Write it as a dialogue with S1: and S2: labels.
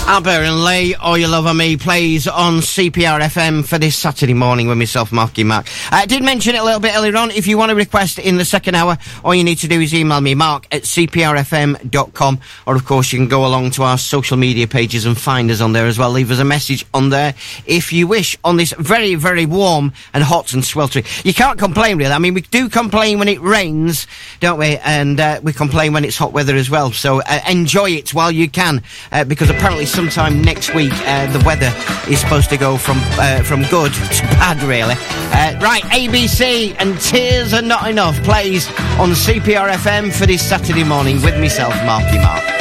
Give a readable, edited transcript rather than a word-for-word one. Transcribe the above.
S1: ABBA and Lay All Your Love On Me plays on CPR FM for this Saturday morning with myself, Marky Mark. I did mention it a little bit earlier on. If you want to request in the second hour, all you need to do is email me, mark@cprfm.com, or of course you can go along to our social media pages and find us on there as well. Leave us a message on there if you wish on this very, very warm and hot and sweltering. You can't complain really. I mean, we do complain when it rains, don't we? And we complain when it's hot weather as well. So enjoy it while you can, because apparently sometime next week the weather is supposed to go from good to bad, really. Right, ABC and Tears Are Not Enough plays on CPR FM for this Saturday morning with myself, Marky Mark.